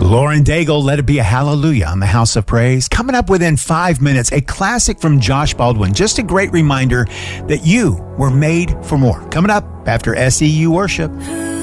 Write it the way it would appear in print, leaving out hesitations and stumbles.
Lauren Daigle, Let It Be a Hallelujah on the House of Praise. Coming up within 5 minutes, a classic from Josh Baldwin. Just a great reminder that you were made for more. Coming up after SEU Worship.